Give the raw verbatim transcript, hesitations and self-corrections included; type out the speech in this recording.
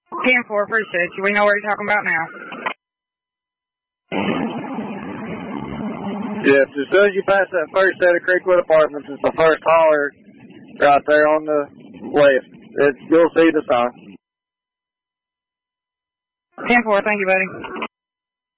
ten four, appreciate you. We know what you're talking about now. Yes, as soon as you pass that first set of Creekwood Apartments, it's the first holler right there on the left. It's, you'll see the sign. ten four, thank you, buddy.